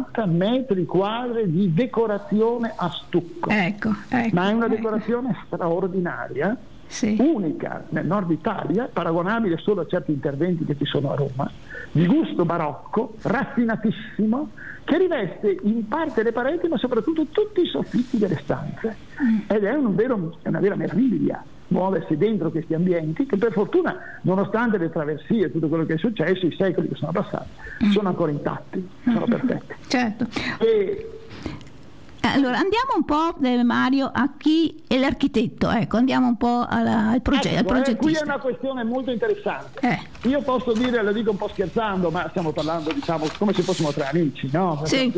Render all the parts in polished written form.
40 metri quadri di decorazione a stucco. Ecco. Ma è una decorazione straordinaria, sì, unica nel nord Italia, paragonabile solo a certi interventi che ci sono a Roma, di gusto barocco, raffinatissimo, che riveste in parte le pareti ma soprattutto tutti i soffitti delle stanze. Ed è una vera meraviglia muoversi dentro questi ambienti che per fortuna, nonostante le traversie e tutto quello che è successo, i secoli che sono passati, sono ancora intatti, sono perfetti. certo. E Allora andiamo un po', Mario, a chi è l'architetto, ecco, andiamo un po' al progettista. Qui è una questione molto interessante. Io posso dire, lo dico un po' scherzando, ma stiamo parlando, diciamo, come se fossimo tra amici, no? Sì.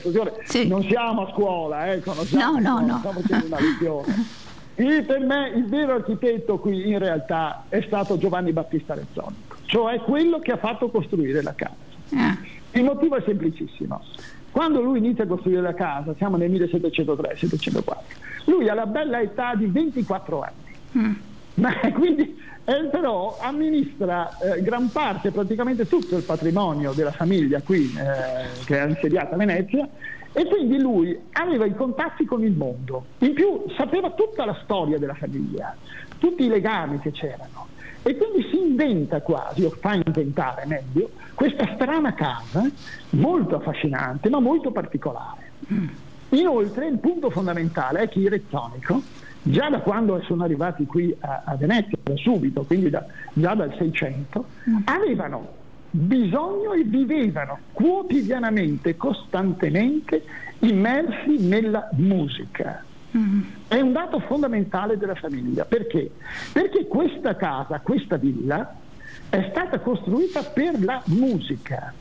Non siamo a scuola, ecco, non siamo no. stiamo facendo una lezione. Per me il vero architetto qui in realtà è stato Giovanni Battista Rezzonico, cioè quello che ha fatto costruire la casa. Il motivo è semplicissimo. Quando lui inizia a costruire la casa, siamo nel 1703-1704, lui ha la bella età di 24 anni, ma quindi però amministra gran parte, praticamente tutto il patrimonio della famiglia qui che era insediata a Venezia, e quindi lui aveva i contatti con il mondo, in più sapeva tutta la storia della famiglia, tutti i legami che c'erano, e quindi si inventa quasi, o fa inventare meglio, questa strana casa molto affascinante ma molto particolare. Inoltre il punto fondamentale è che il Rezzonico, già da quando sono arrivati qui a Venezia, da subito, quindi già dal 600, avevano bisogno e vivevano quotidianamente, costantemente immersi nella musica. È un dato fondamentale della famiglia. Perché? Perché questa casa, questa villa, è stata costruita per la musica.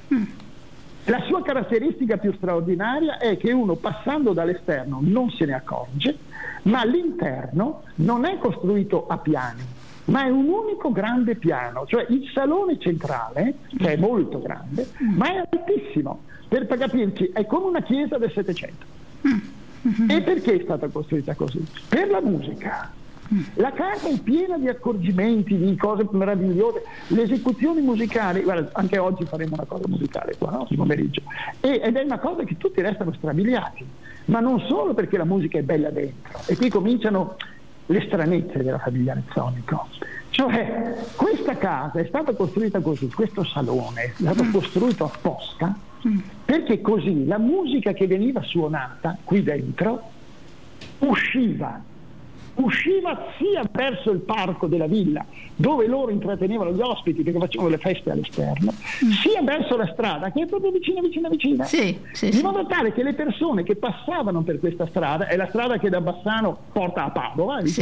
La sua caratteristica più straordinaria è che uno, passando dall'esterno, non se ne accorge, ma l'interno non è costruito a piani, ma è un unico grande piano, cioè il salone centrale, che è molto grande, ma è altissimo. Per capirci, è come una chiesa del Settecento. E perché è stata costruita così? Per la musica. La casa è piena di accorgimenti, di cose meravigliose, le esecuzioni musicali, guarda, anche oggi faremo una cosa musicale qua, no? Oggi pomeriggio, ed è una cosa che tutti restano strabiliati, ma non solo perché la musica è bella dentro, e qui cominciano le stranezze della famiglia Rezzonico. Cioè, questa casa è stata costruita così, questo salone è stato costruito apposta, perché così la musica che veniva suonata qui dentro usciva sia verso il parco della villa, dove loro intrattenevano gli ospiti perché facevano le feste all'esterno, sia verso la strada che è proprio vicina. Di modo tale che le persone che passavano per questa strada, è la strada che da Bassano porta a Padova, da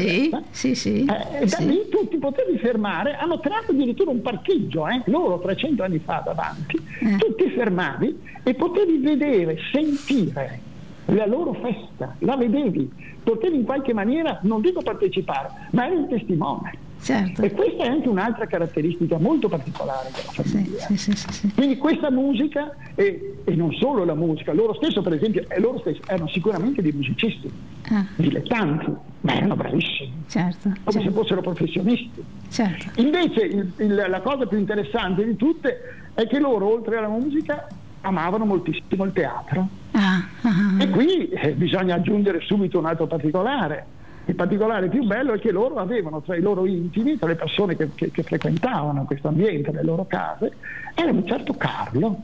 lì tu ti potevi fermare, hanno creato addirittura un parcheggio, loro 300 anni fa davanti, tu ti fermavi e potevi vedere, sentire la loro festa, la vedevi, potevi in qualche maniera, non dico partecipare, ma eri un testimone. Certo. E questa è anche un'altra caratteristica molto particolare della famiglia. Sì. Quindi questa musica, e non solo la musica, loro stessi per esempio, erano sicuramente dei musicisti, dilettanti, ma erano bravissimi, come se fossero professionisti. Invece la cosa più interessante di tutte è che loro, oltre alla musica, amavano moltissimo il teatro. E qui bisogna aggiungere subito un altro particolare. Il particolare più bello è che loro avevano tra i loro intimi, tra le persone che frequentavano questo ambiente, le loro case, era un certo Carlo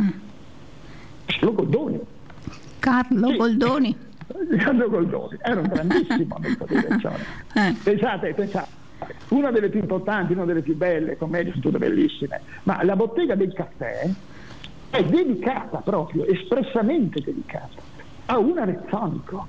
Goldoni. Carlo Goldoni era un grandissimo amico di Rezzonico. Pensate, una delle più importanti, una delle più belle commedie, sono tutte bellissime, ma la bottega del caffè è dedicata proprio, espressamente dedicata a una Rezzonico.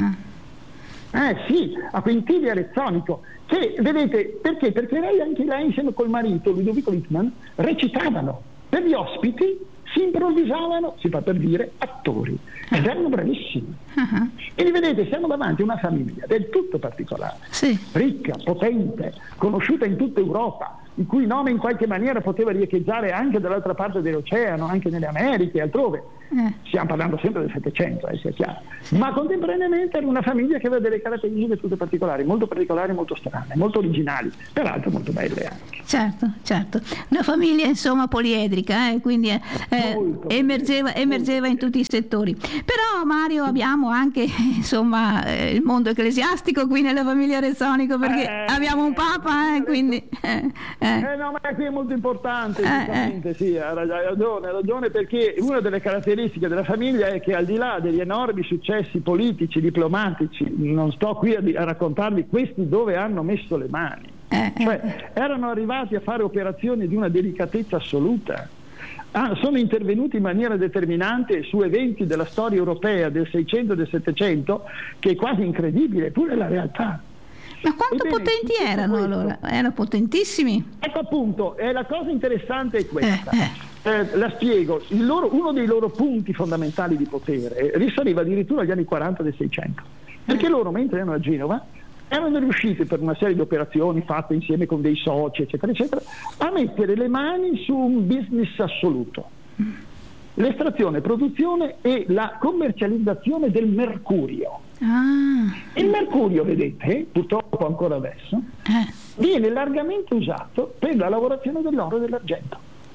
Sì, a Quintilia Rezzonico, che vedete, perché? Perché anche lei insieme col marito Ludovico Littmann recitavano per gli ospiti, si improvvisavano, si fa per dire, attori, ed erano bravissimi. Quindi vedete, siamo davanti a una famiglia del tutto particolare, ricca, potente, conosciuta in tutta Europa, il cui nome in qualche maniera poteva riecheggiare anche dall'altra parte dell'oceano, anche nelle Americhe e altrove, Stiamo parlando sempre del Settecento, sia chiaro. Ma contemporaneamente era una famiglia che aveva delle caratteristiche tutte particolari, molto strane, molto originali, peraltro molto belle anche. Certo. Una famiglia insomma poliedrica, quindi emergeva in tutti i settori. Però Mario abbiamo anche insomma il mondo ecclesiastico qui nella famiglia Rezzonico, perché abbiamo un Papa, quindi... No, ma qui è molto importante, giustamente, sì, ha ragione, perché una delle caratteristiche della famiglia è che al di là degli enormi successi politici, diplomatici, non sto qui a raccontarvi questi dove hanno messo le mani, cioè erano arrivati a fare operazioni di una delicatezza assoluta. Sono intervenuti in maniera determinante su eventi della storia europea del 600 e del 700 che è quasi incredibile, eppure la realtà. Ma quanto potenti erano allora? Erano potentissimi. Ecco appunto, la cosa interessante è questa. La spiego. Uno dei loro punti fondamentali di potere risaliva addirittura agli anni 40 del 600, perché loro, mentre erano a Genova, erano riusciti, per una serie di operazioni fatte insieme con dei soci, eccetera, eccetera, a mettere le mani su un business assoluto. L'estrazione, produzione e la commercializzazione del mercurio. Il mercurio, vedete, purtroppo ancora adesso, viene largamente usato per la lavorazione dell'oro e dell'argento.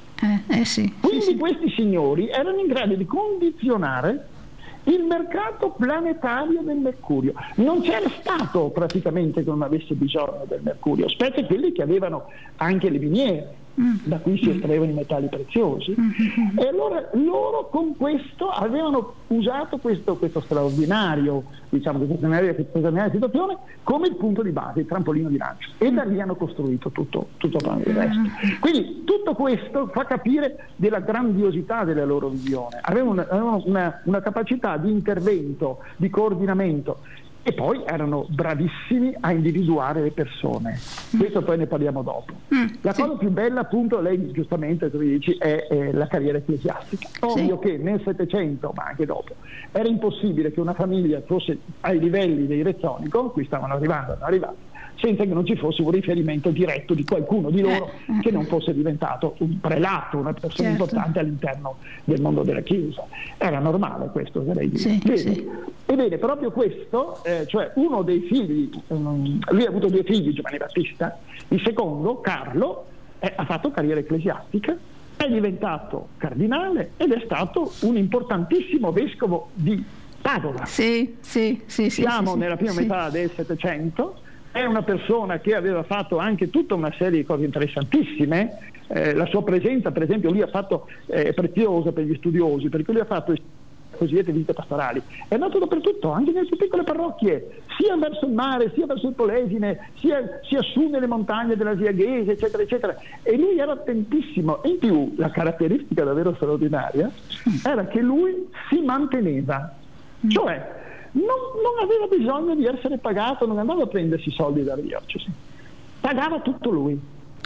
Quindi questi signori erano in grado di condizionare il mercato planetario del mercurio. Non c'era stato praticamente che non avesse bisogno del mercurio, specie quelli che avevano anche le miniere da cui si estraevano i metalli preziosi, e allora loro con questo avevano usato questo straordinario, diciamo, questa straordinaria situazione come il punto di base, il trampolino di lancio, e da lì hanno costruito tutto il resto. Quindi tutto questo fa capire della grandiosità della loro visione. Avevano una capacità di intervento, di coordinamento, e poi erano bravissimi a individuare le persone. Questo poi ne parliamo dopo. La cosa più bella, appunto, lei giustamente tu dici, è la carriera ecclesiastica. Ovvio che nel Settecento, ma anche dopo, era impossibile che una famiglia fosse ai livelli dei Rezzonico, qui stavano arrivando, senza che non ci fosse un riferimento diretto di qualcuno di loro che non fosse diventato un prelato, una persona importante all'interno del mondo della Chiesa. Era normale questo, che lei dice. Ebbene, proprio questo, cioè uno dei figli, lui ha avuto 2 figli, Giovanni Battista, il secondo, Carlo, ha fatto carriera ecclesiastica, è diventato cardinale ed è stato un importantissimo vescovo di Padova. Siamo nella prima metà del Settecento. È una persona che aveva fatto anche tutta una serie di cose interessantissime. La sua presenza, per esempio, lui ha fatto preziosa per gli studiosi, perché lui ha fatto le cosiddette visite pastorali. È andato dappertutto, anche nelle sue piccole parrocchie, sia verso il mare, sia verso il Polesine, sia su nelle montagne dell'Asia Ghese, eccetera, eccetera. E lui era attentissimo. E in più, la caratteristica davvero straordinaria era che lui si manteneva. Cioè, non aveva bisogno di essere pagato, non andava a prendersi soldi dalla diocesi, pagava tutto lui.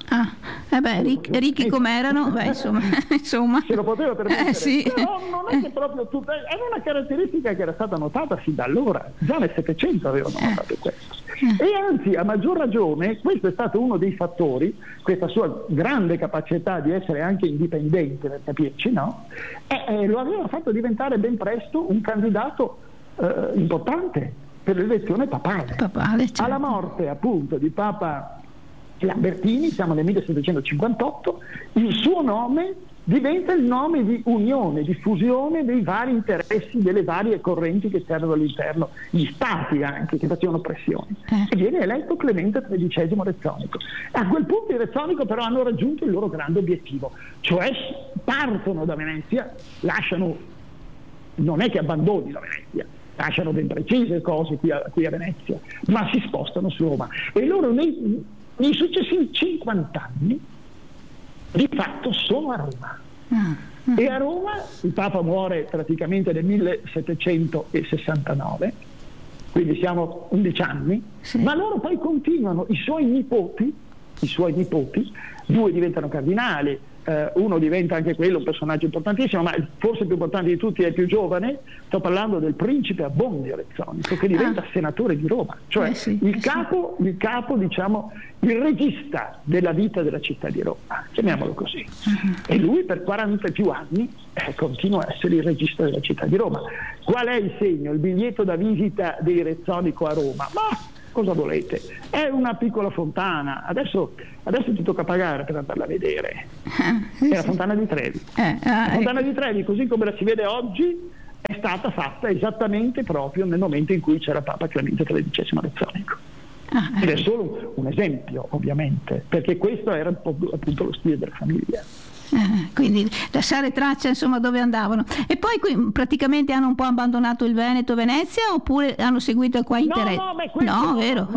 Ricchi come erano, insomma. Se lo poteva permettere, però non è che proprio tutto, era una caratteristica che era stata notata fin da allora, già nel Settecento avevano notato questo. E anzi, a maggior ragione, questo è stato uno dei fattori, questa sua grande capacità di essere anche indipendente, per capirci, no? Lo aveva fatto diventare ben presto un candidato importante per l'elezione papale. Alla morte appunto di Papa Lambertini, siamo nel 1758, il suo nome diventa il nome di unione, di fusione dei vari interessi, delle varie correnti che c'erano all'interno, gli stati anche che facevano pressioni, e viene eletto Clemente XIII Rezzonico. A quel punto i Rezzonico però hanno raggiunto il loro grande obiettivo, cioè partono da Venezia, non è che abbandonino Venezia, lasciano ben precise cose qui a Venezia, ma si spostano su Roma, e loro nei successivi 50 anni di fatto sono a Roma. E a Roma il Papa muore praticamente nel 1769, quindi siamo 11 anni, ma loro poi continuano, i suoi nipoti, 2 diventano cardinali, uno diventa anche quello un personaggio importantissimo, ma forse più importante di tutti è il più giovane. Sto parlando del principe Abbondio Rezzonico, che diventa senatore di Roma, cioè il capo, diciamo, il regista della vita della città di Roma, chiamiamolo così. E lui per 40 più anni continua a essere il regista della città di Roma. Qual è il segno? Il biglietto da visita dei Rezzonico a Roma. Ma cosa volete? È una piccola fontana, adesso ti tocca pagare per andarla a vedere. È la fontana di Trevi. La fontana di Trevi, così come la si vede oggi, è stata fatta esattamente proprio nel momento in cui c'era Papa Clemente XIII Rezzonico. Ed è solo un esempio, ovviamente, perché questo era un po' appunto lo stile della famiglia. Quindi lasciare traccia, insomma, dove andavano. E poi qui praticamente hanno un po' abbandonato il Veneto, Venezia, oppure hanno seguito qua interesse? No, vero?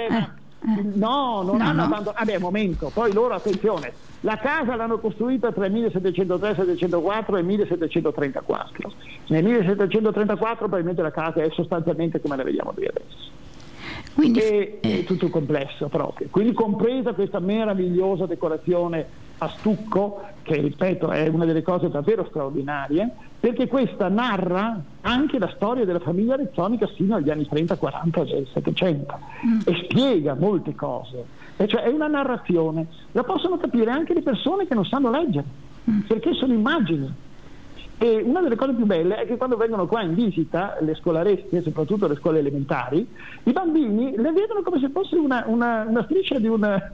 Non hanno abbandonato. Vabbè, momento, poi loro, attenzione, la casa l'hanno costruita tra il 1703, 1704 e il 1734. Nel 1734 probabilmente la casa è sostanzialmente come la vediamo qui adesso. Quindi, è tutto complesso proprio, quindi compresa questa meravigliosa decorazione a stucco, che ripeto è una delle cose davvero straordinarie, perché questa narra anche la storia della famiglia Rezzonica sino agli anni 30-40 del Settecento e spiega molte cose, e cioè è una narrazione, la possono capire anche le persone che non sanno leggere, perché sono immagini. E una delle cose più belle è che quando vengono qua in visita le scolaresche, soprattutto le scuole elementari, i bambini le vedono come se fosse una striscia di una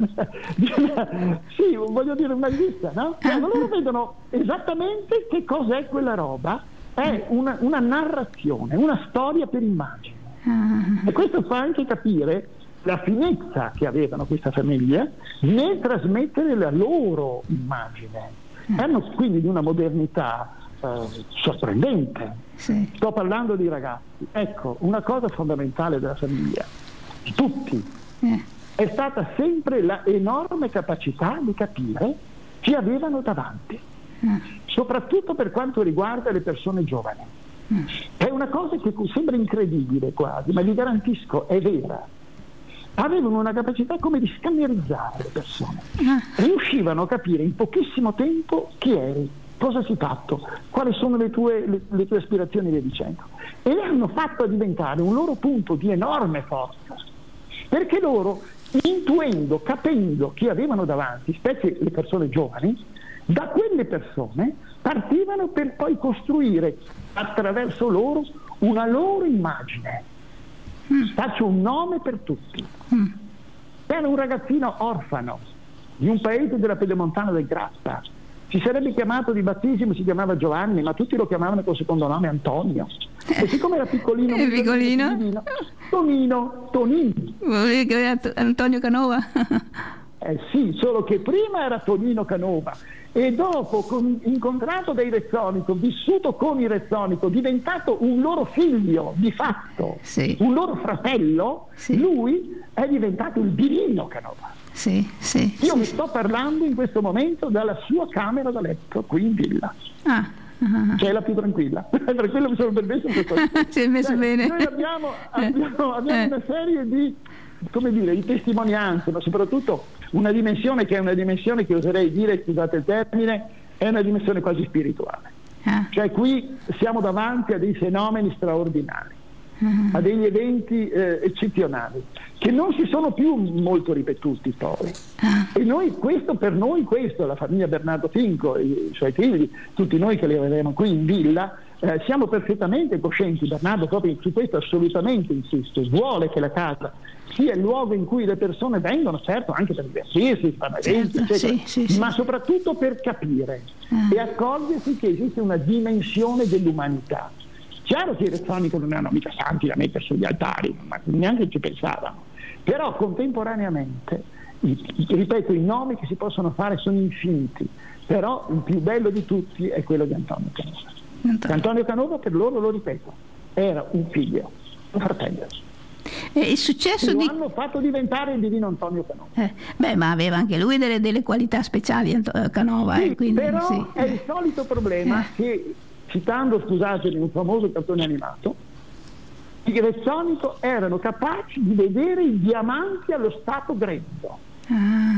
sì, voglio dire una lista, no? Cioè, loro vedono esattamente che cos'è quella roba, è una narrazione, una storia per immagine. E questo fa anche capire la finezza che avevano questa famiglia nel trasmettere la loro immagine. Hanno quindi di una modernità sorprendente. Sto parlando di ragazzi. Ecco, una cosa fondamentale della famiglia, di tutti, è stata sempre la enorme capacità di capire chi avevano davanti, soprattutto per quanto riguarda le persone giovani. È una cosa che sembra incredibile quasi, ma vi garantisco è vera. Avevano una capacità come di scannerizzare le persone, riuscivano a capire in pochissimo tempo chi eri, cosa si è fatto, quali sono le tue aspirazioni e via dicendo, e le hanno fatto diventare un loro punto di enorme forza, perché loro, intuendo, capendo chi avevano davanti, specie le persone giovani, da quelle persone partivano per poi costruire attraverso loro una loro immagine. Faccio un nome per tutti. Era un ragazzino orfano di un paese della Pedemontana del Grappa, si sarebbe chiamato di battesimo, si chiamava Giovanni, ma tutti lo chiamavano col secondo nome Antonio, e siccome era piccolino, Tonino. Antonio Canova. Sì, solo che prima era Tonino Canova e dopo, incontrato dai Rezzonico, vissuto con i Rezzonico, diventato un loro figlio di fatto, un loro fratello, lui è diventato il divino Canova. Io mi sto parlando in questo momento dalla sua camera da letto qui in villa, che è la più tranquilla. Per quello mi sono permesso si è messo bene. Noi abbiamo una serie di, come dire, di testimonianze, ma soprattutto una dimensione che oserei dire, scusate il termine, è una dimensione quasi spirituale. Cioè qui siamo davanti a dei fenomeni straordinari, a degli eventi eccezionali che non si sono più molto ripetuti poi, e per noi questo, la famiglia Bernardo Finco, i suoi figli, tutti noi che li avevamo qui in villa, siamo perfettamente coscienti. Bernardo proprio su questo assolutamente insiste, vuole che la casa sia il luogo in cui le persone vengono, certo anche per divertirsi, fare eventi, eccetera, ma soprattutto per capire e accorgersi che esiste una dimensione dell'umanità. Chiaro che i Rezzonico non erano mica santi da mettere sugli altari, ma neanche ci pensavano, però contemporaneamente, ripeto, i nomi che si possono fare sono infiniti, però il più bello di tutti è quello di Antonio Canova. Antonio Canova, per loro, lo ripeto, era un figlio, un fratello. Il successo lo hanno fatto diventare il divino Antonio Canova. Ma aveva anche lui delle qualità speciali, Canova. Quindi, però è il solito problema che, citando, scusatemi, un famoso cartone animato, i Rezzonico erano capaci di vedere i diamanti allo stato grezzo.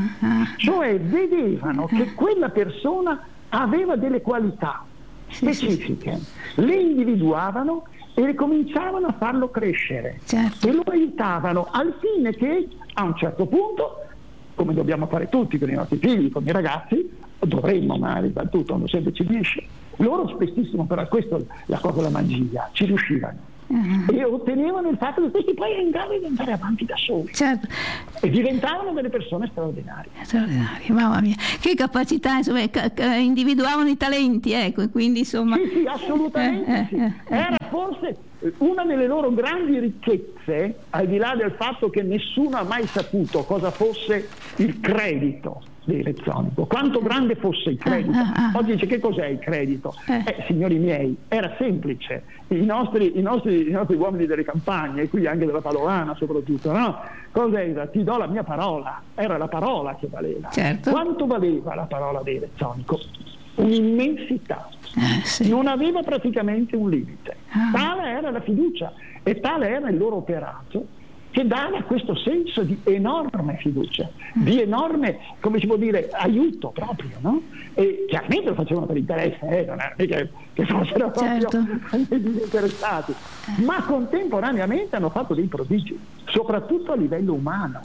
Cioè vedevano che quella persona aveva delle qualità specifiche, le individuavano e cominciavano a farlo crescere, e lo aiutavano al fine che a un certo punto, come dobbiamo fare tutti con i nostri figli, con i ragazzi, dovremmo, ma ripetuto, non sempre ci riesce, loro spessissimo, però questa è la cosa, la magia, ci riuscivano. E ottenevano il fatto che questi poi erano in grado di andare avanti da soli, e diventavano delle persone straordinarie. Mamma mia, che capacità, insomma, individuavano i talenti, ecco, quindi insomma sì, assolutamente sì. Era forse una delle loro grandi ricchezze, al di là del fatto che nessuno ha mai saputo cosa fosse il credito di Rezzonico, quanto grande fosse il credito. Oggi dice: che cos'è il credito? Signori miei, era semplice. I nostri uomini delle campagne, e qui anche della Padovana soprattutto, no? Cos'era? Ti do la mia parola. Era la parola che valeva. Quanto valeva la parola di Rezzonico? Un'immensità. Non aveva praticamente un limite. Tale era la fiducia e tale era il loro operato, che dava questo senso di enorme fiducia, di enorme, come si può dire, aiuto proprio, no? E chiaramente lo facevano per interesse, non è che fossero proprio disinteressati, ma contemporaneamente hanno fatto dei prodigi, soprattutto a livello umano.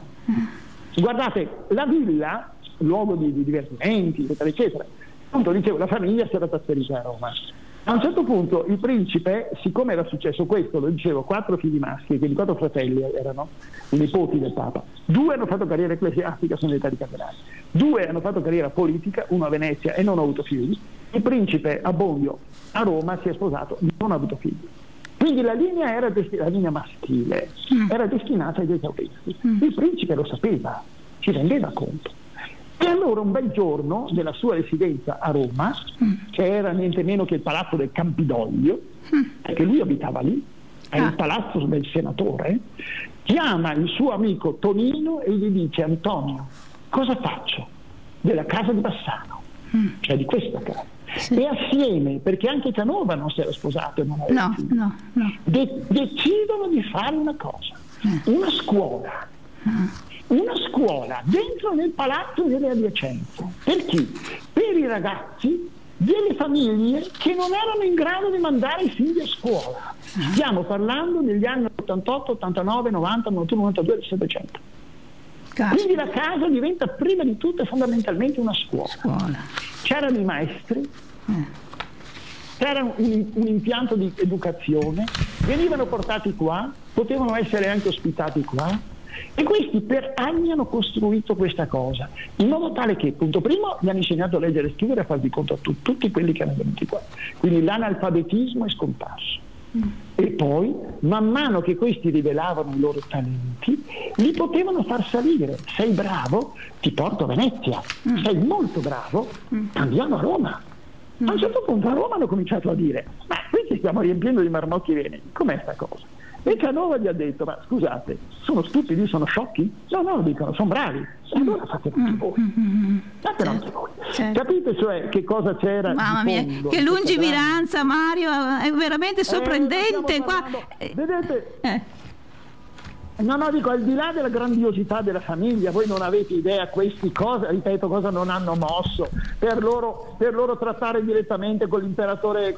Guardate, la villa, luogo di divertimenti, eccetera, eccetera, appunto dicevo, la famiglia si era trasferita a Roma. A un certo punto il principe, siccome era successo questo, lo dicevo, 4 figli maschi, quindi 4 fratelli erano i nipoti del Papa, 2 hanno fatto carriera ecclesiastica, sono diventati cardinali, 2 hanno fatto carriera politica, uno a Venezia e non ha avuto figli. Il principe a Bobbio a Roma si è sposato, non ha avuto figli. Quindi la linea era la linea maschile era destinata agli esauristi. Il principe lo sapeva, ci rendeva conto. E allora un bel giorno, nella sua residenza a Roma, che era niente meno che il palazzo del Campidoglio, perché lui abitava lì, è il palazzo del senatore, chiama il suo amico Tonino e gli dice: Antonio, cosa faccio della casa di Bassano? Cioè di questa casa. E assieme, perché anche Canova non si era sposato e non aveva figli, decidono di fare una cosa, una scuola. Una scuola dentro nel palazzo delle adiacenze. Per chi? Per i ragazzi delle famiglie che non erano in grado di mandare i figli a scuola. Stiamo parlando degli anni 88, 89, 90, 91, 92 del 700. Quindi la casa diventa prima di tutto e fondamentalmente una scuola. C'erano i maestri, c'era un impianto di educazione, venivano portati qua, potevano essere anche ospitati qua. E questi per anni hanno costruito questa cosa, in modo tale che, punto primo, gli hanno insegnato a leggere e scrivere e a farvi conto a tutti quelli che erano venuti qua. Quindi l'analfabetismo è scomparso. E poi, man mano che questi rivelavano i loro talenti, li potevano far salire. Sei bravo? Ti porto a Venezia. Sei molto bravo? Andiamo a Roma. A un certo punto a Roma hanno cominciato a dire: ma qui ci stiamo riempiendo di marmocchi veneti, com'è sta cosa? E Canova gli ha detto: ma scusate, sono stupidi, sono sciocchi? No, dicono, sono bravi. E allora fatelo anche voi. Fatelo anche voi. Capite cioè che cosa c'era? Mamma mia, che lungimiranza, Mario, è veramente sorprendente. Vedete? No, dico, al di là della grandiosità della famiglia, voi non avete idea questi cosa non hanno mosso per loro trattare direttamente con l'imperatore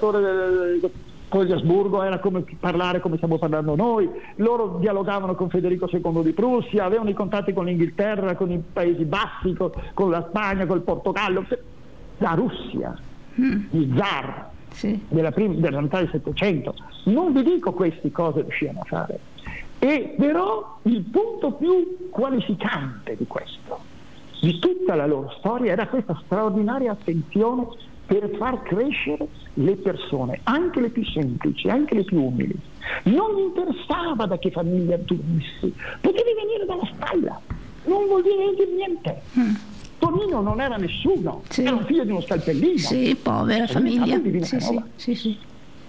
con gli Asburgo era come parlare come stiamo parlando noi. Loro dialogavano con Federico II di Prussia, avevano i contatti con l'Inghilterra, con i Paesi Bassi, con la Spagna, con il Portogallo, la Russia, gli zar della metà del Settecento. Non vi dico queste cose riuscivano a fare. E però il punto più qualificante di questo, di tutta la loro storia, era questa straordinaria attenzione per far crescere le persone, anche le più semplici, anche le più umili. Non gli interessava da che famiglia tu venissi, potevi venire dalla stalla, non vuol dire niente. Tonino non era nessuno, era un figlio di uno scalpellino. Sì, povera famiglia. Sì.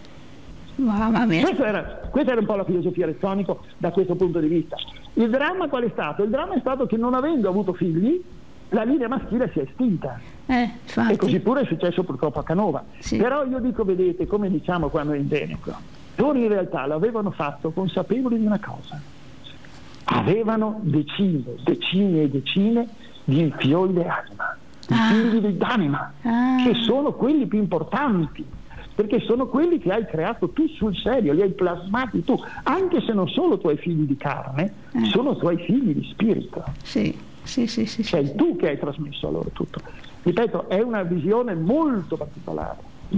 Mamma mia. Questa era un po' la filosofia Rezzonico da questo punto di vista. Il dramma qual è stato? Il dramma è stato che, non avendo avuto figli, la linea maschile si è estinta. E così pure è successo purtroppo a Canova. Però io dico, vedete, come diciamo quando è in Veneto, loro in realtà lo avevano fatto consapevoli di una cosa: avevano decine e decine di fioide anima, di figli d'anima, che sono quelli più importanti, perché sono quelli che hai creato tu sul serio, li hai plasmati tu, anche se non sono tuoi figli di carne, sono tuoi figli di spirito. Sì. Sei tu che hai trasmesso a loro tutto. Ripeto, è una visione molto particolare,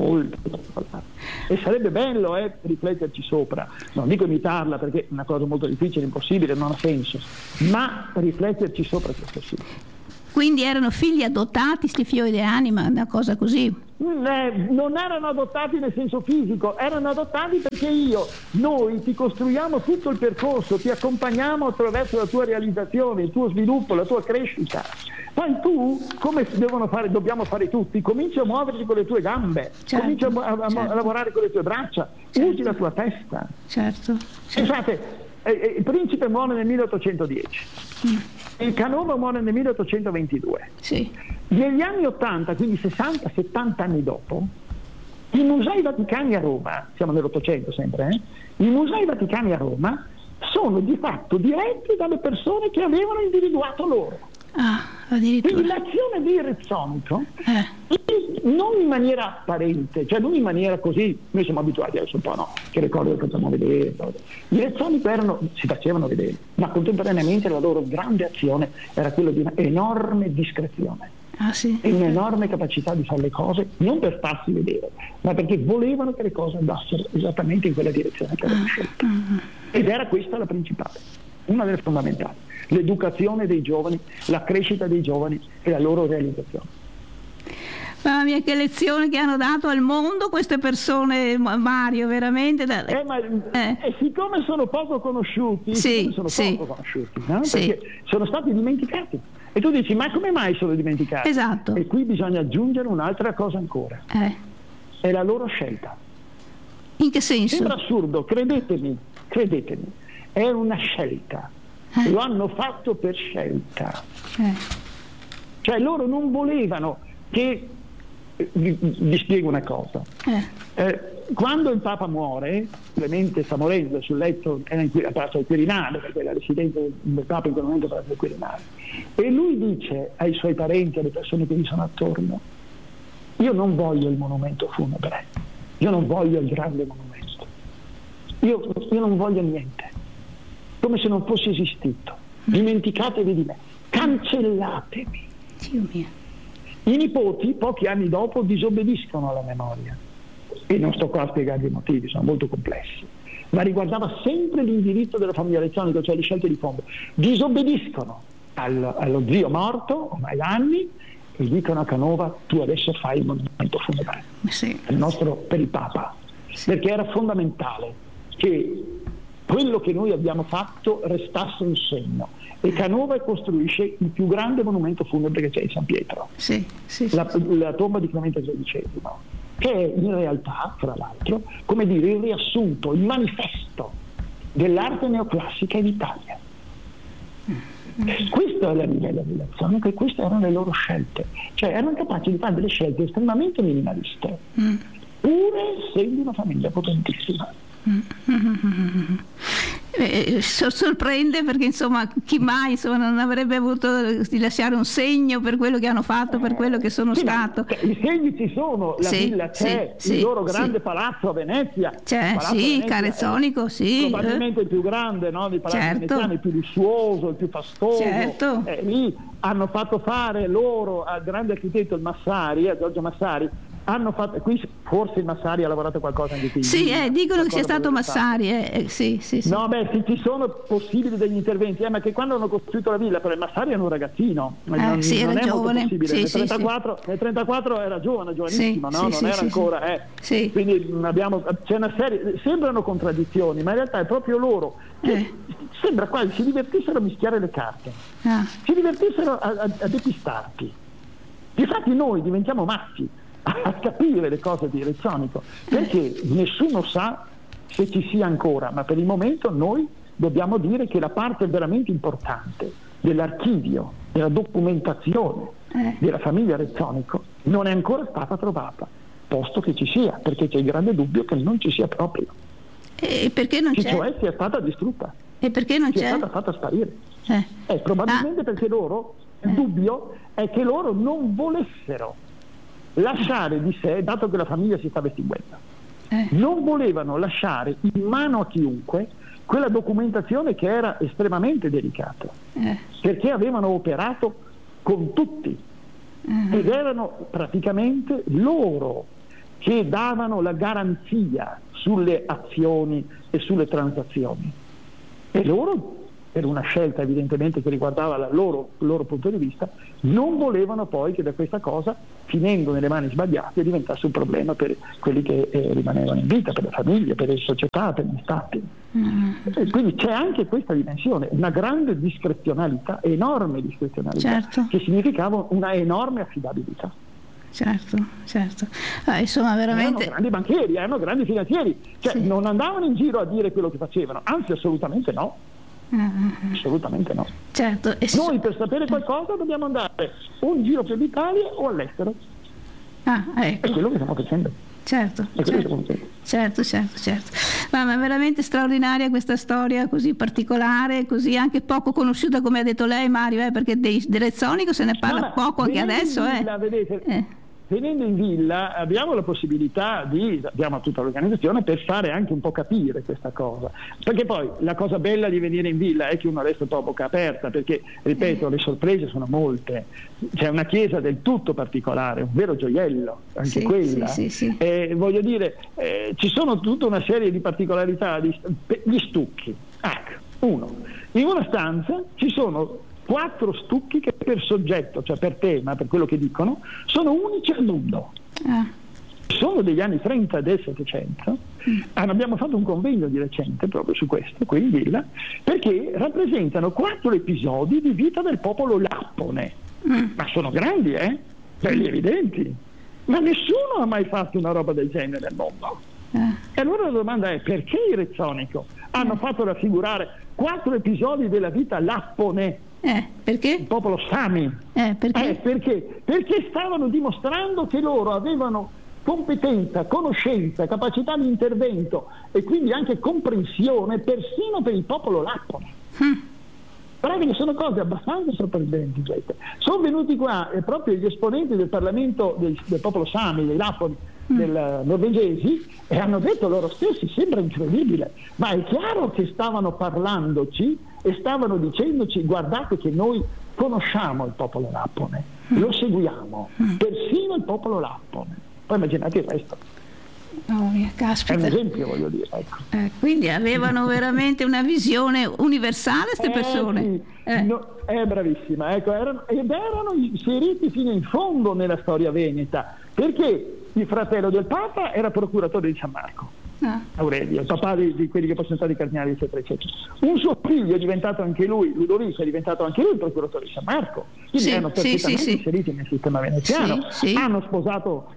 e sarebbe bello rifletterci sopra, non dico imitarla perché è una cosa molto difficile, impossibile, non ha senso, ma rifletterci sopra questo sì. Quindi erano figli adottati, sti fioide anima, una cosa così? Non erano adottati nel senso fisico, erano adottati perché noi ti costruiamo tutto il percorso, ti accompagniamo attraverso la tua realizzazione, il tuo sviluppo, la tua crescita. Poi tu, come dobbiamo fare tutti, cominci a muoverti con le tue gambe, cominci a lavorare con le tue braccia, usi la tua testa. Certo. Pensate, il principe muore nel 1810, il Canova muore nel 1822. Sì. Negli anni 80, quindi 60-70 anni dopo, i Musei Vaticani a Roma, siamo nell'800 sempre, i Musei Vaticani a Roma sono di fatto diretti dalle persone che avevano individuato loro. Addirittura. Quindi l'azione di Rezzonico, non in maniera apparente, cioè non in maniera così, noi siamo abituati adesso un po', no? Che le cose le facciamo vedere. I Rezzonico si facevano vedere, ma contemporaneamente la loro grande azione era quella di un'enorme discrezione. Sì. E un'enorme capacità di fare le cose non per farsi vedere, ma perché volevano che le cose andassero esattamente in quella direzione che avevano scelto. Ed era questa la principale, una delle fondamentali: l'educazione dei giovani, la crescita dei giovani e la loro realizzazione. Mamma mia, che lezione che hanno dato al mondo queste persone, Mario, veramente. Siccome sono poco conosciuti, no? Perché sono stati dimenticati. E tu dici, ma come mai sono dimenticati? Esatto. E qui bisogna aggiungere un'altra cosa ancora. È la loro scelta. In che senso? Sembra assurdo, credetemi, è una scelta. Lo hanno fatto per scelta. Cioè loro non volevano che... Vi spiego una cosa. Quando il Papa muore, Clemente sta morendo sul letto, era a Palazzo del Quirinale, perché la residenza del Papa in quel momento è Palazzo del Quirinale, e lui dice ai suoi parenti, alle persone che gli sono attorno: io non voglio il monumento funebre, io non voglio il grande monumento, io non voglio niente, come se non fossi esistito, dimenticatevi di me, cancellatemi. Dio mio. I nipoti, pochi anni dopo, disobbediscono alla memoria. E non sto qua a spiegare i motivi, sono molto complessi. Ma riguardava sempre l'indirizzo della famiglia Rezzonico, cioè le scelte di fondo. Disobbediscono allo zio morto, ormai da anni, e dicono a Canova: tu adesso fai il monumento funebre per il Papa. Perché era fondamentale che quello che noi abbiamo fatto restasse un segno. E Canova costruisce il più grande monumento funebre che c'è in San Pietro, la tomba di Clemente XII, che è in realtà, fra l'altro, come dire, il riassunto, il manifesto dell'arte neoclassica in Italia. Questa è la livello di Rezzonico, e queste erano le loro scelte, cioè erano capaci di fare delle scelte estremamente minimaliste, pure essendo una famiglia potentissima. Sorprende, perché insomma chi mai non avrebbe avuto di lasciare un segno per quello che hanno fatto, per quello che sono stato. I segni ci sono, la villa c'è, il loro grande palazzo a Venezia c'è, Carezzonico, probabilmente il più grande, no, dei palazzi veneziani, il più lussuoso, il più fastoso. Lì hanno fatto fare loro al grande architetto il Massari, a Giorgio Massari. Hanno fatto, qui forse il Massari ha lavorato qualcosa anche qui. Dicono che sia stato Massari. No, ci sono possibili degli interventi, ma che quando hanno costruito la villa, però il Massari era un ragazzino, non era è giovane. Molto possibile. Nel 34 era giovanissimo, non era ancora. Quindi c'è una serie, sembrano contraddizioni, ma in realtà è proprio loro. Sembra quasi si divertissero a mischiare le carte, si divertissero a depistarti. Infatti noi diventiamo matti a capire le cose di Rezzonico, perché nessuno sa se ci sia ancora, ma per il momento noi dobbiamo dire che la parte veramente importante dell'archivio, della documentazione della famiglia Rezzonico non è ancora stata trovata, posto che ci sia, perché c'è il grande dubbio che non ci sia proprio. E perché non c'è? Cioè sia stata distrutta. E perché non c'è? È stata fatta sparire. Probabilmente perché loro Il dubbio è che loro non volessero lasciare di sé, dato che la famiglia si stava estinguendo, non volevano lasciare in mano a chiunque quella documentazione che era estremamente delicata, perché avevano operato con tutti ed erano praticamente loro che davano la garanzia sulle azioni e sulle transazioni, e loro, per una scelta evidentemente che riguardava il loro punto di vista, non volevano poi che da questa cosa, finendo nelle mani sbagliate, diventasse un problema per quelli che rimanevano in vita, per le famiglie, per le società, per gli stati. E quindi c'è anche questa dimensione, una grande discrezionalità, enorme discrezionalità, certo, che significava una enorme affidabilità. Certo. Insomma, veramente Erano grandi banchieri, erano grandi finanzieri, cioè non andavano in giro a dire quello che facevano, anzi assolutamente no. Assolutamente no. Certo. Noi per sapere qualcosa dobbiamo andare o in giro per l'Italia o all'estero. Ecco. È quello che stiamo facendo. Certo. Ma è veramente straordinaria questa storia, così particolare, così anche poco conosciuta, come ha detto lei, Mario, perché dell'Ezzonico se ne parla poco anche adesso. Vedete, venendo in villa abbiamo la possibilità abbiamo tutta l'organizzazione per fare anche un po' capire questa cosa, perché poi la cosa bella di venire in villa è che uno resta un po' a bocca aperta, perché ripeto, le sorprese sono molte, c'è una chiesa del tutto particolare, un vero gioiello anche quella, voglio dire, ci sono tutta una serie di particolarità, gli stucchi. Uno, in una stanza ci sono 4 stucchi che per soggetto, cioè per tema, per quello che dicono, sono unici al mondo. Sono degli anni 30 del Settecento. Abbiamo fatto un convegno di recente proprio su questo, qui in villa, perché rappresentano 4 episodi di vita del popolo lappone. Ma sono grandi, belli evidenti. Ma nessuno ha mai fatto una roba del genere al mondo. E allora la domanda è: perché i Rezzonico hanno fatto raffigurare 4 episodi della vita lappone? Perché? Il popolo Sami. Perché stavano dimostrando che loro avevano competenza, conoscenza, capacità di intervento e quindi anche comprensione persino per il popolo lappone. Guardate che sono cose abbastanza sorprendenti queste. Sono venuti qua proprio gli esponenti del Parlamento del popolo Sami, dei lapponi, norvegesi, e hanno detto loro stessi: sembra incredibile, ma è chiaro che stavano parlandoci e stavano dicendoci: guardate che noi conosciamo il popolo lappone, lo seguiamo, persino il popolo lappone. Poi immaginate il resto. Caspita. È un esempio, voglio dire, ecco. Quindi avevano veramente una visione universale queste persone. Bravissima, ecco, erano inseriti fino in fondo nella storia veneta, perché il fratello del Papa era procuratore di San Marco, Aurelio, il papà di quelli che poi sono stati cardinali, eccetera, eccetera. Un suo figlio è diventato anche lui, Ludovico, è diventato anche lui il procuratore di San Marco, quindi erano perfettamente inseriti nel sistema veneziano. Hanno sposato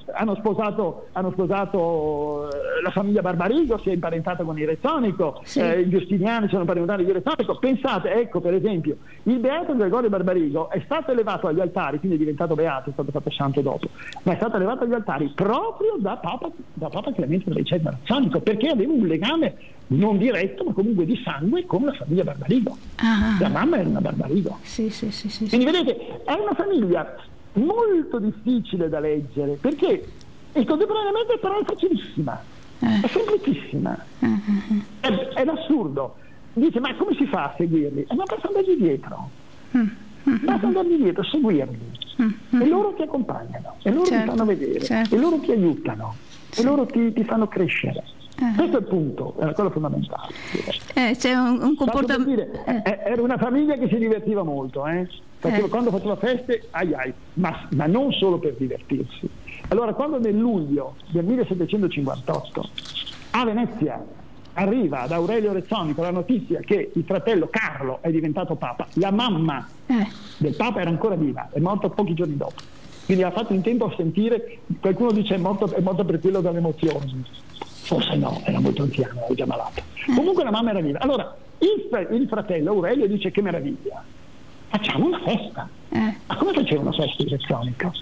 la famiglia Barbarigo, si è imparentata con il Rezzonico, i Giustiniani sono imparentati con il Rezzonico. Pensate, ecco, per esempio, il beato Gregorio Barbarigo è stato elevato agli altari, quindi è diventato beato, è stato fatto santo dopo, ma è stato elevato agli altari proprio da Papa Clemente XIII Rezzonico, perché aveva un legame non diretto ma comunque di sangue con la famiglia Barbarigo. La mamma era una Barbarigo. Quindi vedete, è una famiglia molto difficile da leggere, perché e contemporaneamente però è facilissima, è semplicissima, è l'assurdo. Dice: ma come si fa a seguirli? Ma basta andargli dietro, seguirli, e loro ti accompagnano, e loro ti fanno vedere, e loro ti aiutano, e loro ti fanno crescere. Questo è il punto, è la cosa fondamentale. C'è un comportamento. Era una famiglia che si divertiva molto, quando faceva feste, ma non solo per divertirsi. Allora, quando nel luglio del 1758 a Venezia arriva da Aurelio Rezzonico la notizia che il fratello Carlo è diventato Papa, la mamma del Papa era ancora viva, è morta pochi giorni dopo, quindi ha fatto in tempo a sentire. Qualcuno dice è morto per quello dall'emozione, forse no, era molto anziano, era già malato. Comunque la mamma era viva. Allora il fratello Aurelio dice: che meraviglia, facciamo una festa. Ma come faceva una festa il Rezzonico?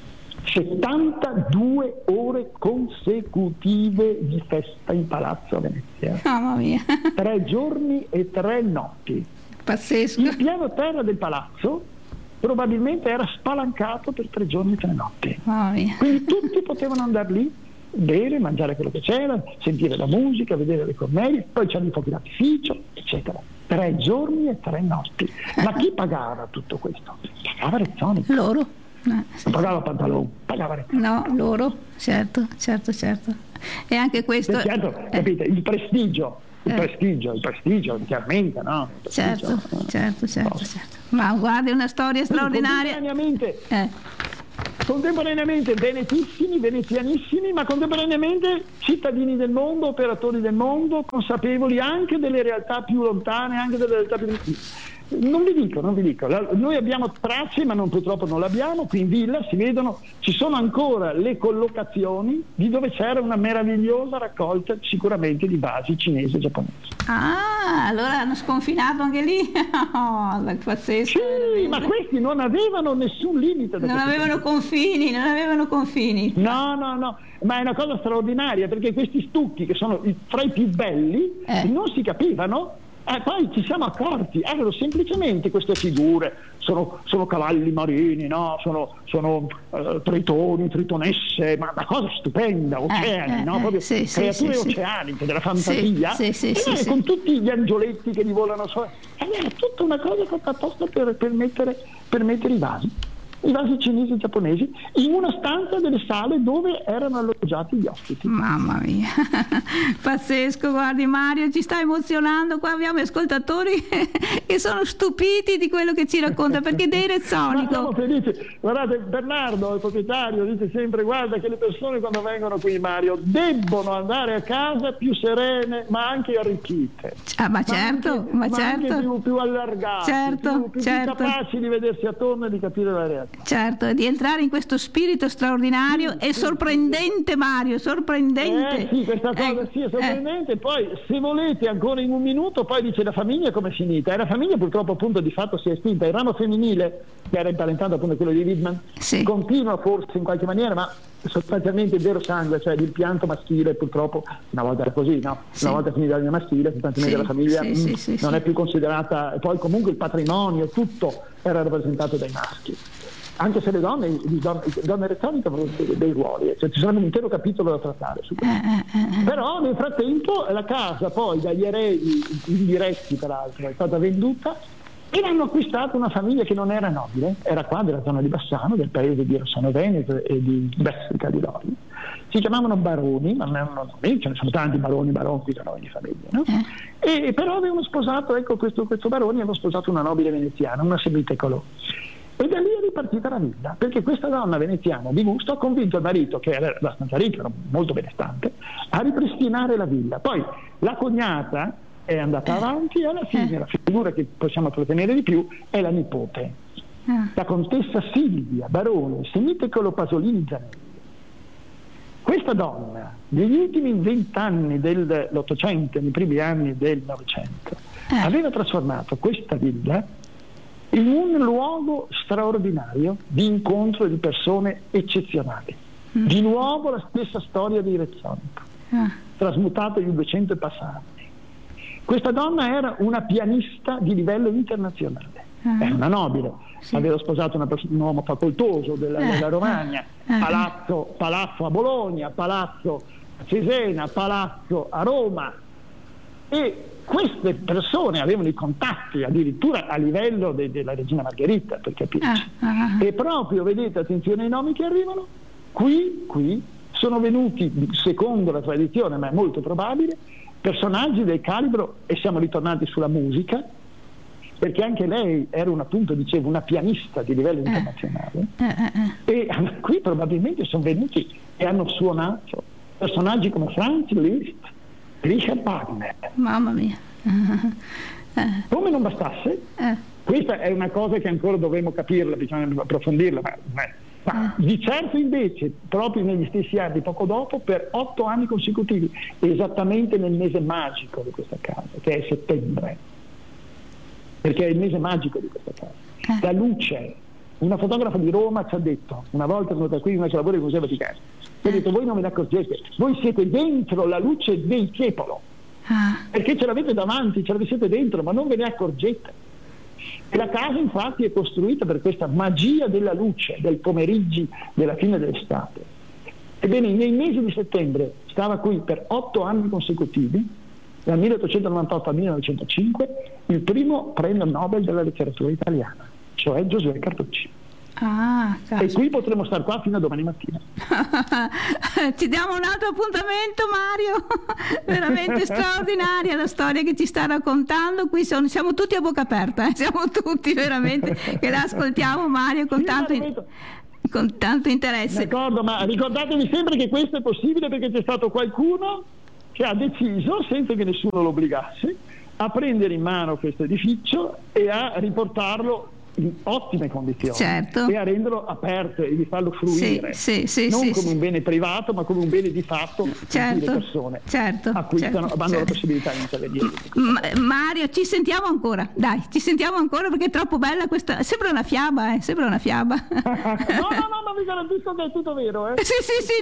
72 ore consecutive di festa in palazzo a Venezia. Mamma mia. 3 giorni e 3 notti. Pazzesco. Il piano terra del palazzo probabilmente era spalancato per 3 giorni e 3 notti. Oh, quindi tutti potevano andare lì, bere, mangiare quello che c'era, sentire la musica, vedere le cornelie, poi c'erano i fuochi d'artificio, eccetera. 3 giorni e 3 notti. Ma chi pagava tutto questo? Pagava Rezzonico. Loro. Non pagava Pantalone, pagava Rezzonico. No, loro, certo. E anche questo... Certo, capite, il prestigio, chiaramente, no? Certo. Ma guardi, una storia straordinaria. Contemporaneamente venetissimi, venezianissimi, ma contemporaneamente cittadini del mondo, operatori del mondo, consapevoli anche delle realtà più lontane, anche delle realtà più... Non vi dico. Noi abbiamo tracce, ma purtroppo non l'abbiamo. Qui in villa si vedono, ci sono ancora le collocazioni di dove c'era una meravigliosa raccolta sicuramente di vasi cinesi e giapponesi. Ah, allora hanno sconfinato anche lì? Oh, pazzesco. Sì, ma questi non avevano nessun limite. Non avevano confini. No, ma è una cosa straordinaria, perché questi stucchi, che sono fra i più belli, non si capivano. Poi ci siamo accorti, erano semplicemente queste figure, sono cavalli marini, no? sono tritoni, tritonesse, ma una cosa stupenda, oceani, no? Proprio creature oceaniche della fantasia, con tutti gli angioletti che gli volano sopra. Era tutta una cosa fatta apposta per mettere i vasi cinesi e giapponesi in una stanza delle sale dove erano alloggiati gli ospiti. Mamma mia, pazzesco. Guardi Mario, ci sta emozionando, qua abbiamo ascoltatori che sono stupiti di quello che ci racconta, perché dei Rezzonico... Siamo felici. Guardate, Bernardo, il proprietario, dice sempre: guarda che le persone quando vengono qui, Mario, debbono andare a casa più serene, ma anche arricchite. Ma certo. Anche più allargate, più capaci di vedersi attorno e di capire la realtà. Certo, di entrare in questo spirito straordinario e sorprendente, Mario, sorprendente. Sì, questa cosa sì, è sorprendente. Poi, se volete, ancora in un minuto, poi dice la famiglia come è finita. E la famiglia purtroppo appunto di fatto si è estinta. Il ramo femminile, che era imparentato appunto quello di Widman, continua forse in qualche maniera, ma sostanzialmente il vero sangue, cioè l'impianto maschile, purtroppo una volta era così, no? Una volta finita la linea maschile, sostanzialmente la famiglia non è più considerata, e poi comunque il patrimonio, tutto era rappresentato dai maschi. Anche se le donne rezzoniche avevano dei ruoli, cioè ci sarebbe un intero capitolo da trattare su questo. Però nel frattempo la casa poi dagli eredi indiretti peraltro è stata venduta e l'hanno acquistata una famiglia che non era nobile, era qua della zona di Bassano, del paese di Rossano Veneto e di Bessica di Lori. Si chiamavano baroni, ma non ce ne sono tanti baroni qui da noi di famiglia, no? E però avevano sposato, ecco, questo baroni aveva sposato una nobile veneziana, una Semitecolò. E da lì è ripartita la villa, perché questa donna veneziana di gusto ha convinto il marito, che era abbastanza ricco, era molto benestante, a ripristinare la villa. Poi la cognata è andata avanti e alla fine la figura che possiamo trattenere di più è la nipote, la contessa Silvia Barone Semitecolò Pasolini Zanelli. Questa donna, negli ultimi 20 anni dell'Ottocento, nei primi anni del Novecento, aveva trasformato questa villa in un luogo straordinario di incontro di persone eccezionali. Di nuovo la stessa storia di Rezzonico, trasmutato in 200 e passati. Questa donna era una pianista di livello internazionale, era una nobile, aveva sposato un uomo facoltoso della Romagna, palazzo a Bologna, palazzo a Cesena, palazzo a Roma, e queste persone avevano i contatti addirittura a livello della regina Margherita, per capirci. E proprio, vedete, attenzione ai nomi che arrivano, qui sono venuti, secondo la tradizione, ma è molto probabile, personaggi del calibro, e siamo ritornati sulla musica, perché anche lei era appunto, dicevo, una pianista di livello internazionale, e qui probabilmente sono venuti e hanno suonato personaggi come Franz Liszt, Richard Wagner. Mamma mia. Come non bastasse, questa è una cosa che ancora dovremo capirla, bisogna approfondirla, ma di certo invece proprio negli stessi anni, poco dopo, per 8 anni consecutivi, esattamente nel mese magico di questa casa, che è settembre, perché è il mese magico di questa casa, la luce. Una fotografa di Roma ci ha detto, una volta venuta qui una che lavora al Museo Vaticano, ci ha detto: voi non ve ne accorgete, voi siete dentro la luce del Tiepolo, perché ce l'avete davanti, ce l'avete dentro, ma non ve ne accorgete. E la casa infatti è costruita per questa magia della luce, del pomeriggi della fine dell'estate. Ebbene, nei mesi di settembre stava qui per 8 anni consecutivi, dal 1898 al 1905, il primo premio Nobel della letteratura italiana, cioè Giosuè Carducci. E qui potremo stare qua fino a domani mattina. Ci diamo un altro appuntamento, Mario. Veramente straordinaria la storia che ci sta raccontando. Qui siamo tutti a bocca aperta, siamo tutti veramente che la ascoltiamo, Mario, con tanto interesse. D'accordo, ma ricordatevi sempre che questo è possibile perché c'è stato qualcuno che ha deciso, senza che nessuno lo obbligasse, a prendere in mano questo edificio e a riportarlo in ottime condizioni, certo, e a renderlo aperto e di farlo fruire, non come un bene privato ma come un bene di fatto, certo, le persone acquistano, hanno la possibilità di intervenire. Mario, ci sentiamo ancora, dai, ci sentiamo ancora perché è troppo bella questa, sembra una fiaba, sembra una fiaba. No, ma vi garantisco che è tutto vero, Sì,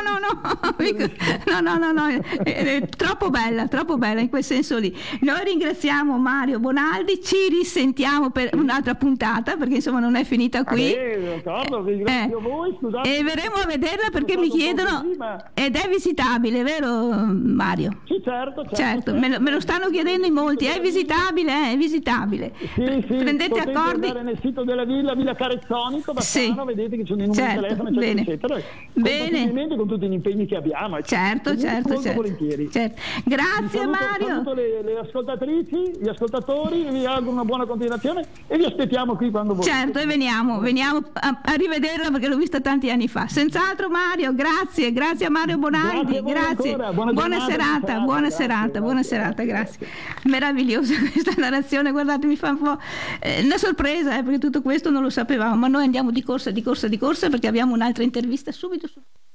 no, è troppo bella in quel senso lì. Noi ringraziamo Mario Bonaldi, ci risentiamo per un'altra puntata perché insomma non è finita qui. D'accordo, ringrazio voi, scusate. E verremo a vederla perché mi chiedono ed è visitabile, vero Mario? Sì, certo. Me lo stanno chiedendo in molti, è visitabile, è visitabile. Sì, prendete accordi. Andare nel sito della Villa Carezzonico, Bassano, vedete che ci sono i numeri di telefono, bene. eccetera. Bene. Con tutti gli impegni che abbiamo. Certo. Volentieri. Grazie Mario. Saluto le ascoltatrici, gli ascoltatori, vi auguro una buona continuazione e vi aspettiamo qui quando volete. Certo, e veniamo a rivederla perché l'ho vista tanti anni fa. Senz'altro Mario, grazie a Mario Bonaldi, grazie. Buona serata, grazie. Meravigliosa questa narrazione, guardate, mi fa un po' una sorpresa perché tutto questo non lo sapevamo, ma noi andiamo di corsa perché abbiamo un'altra intervista subito.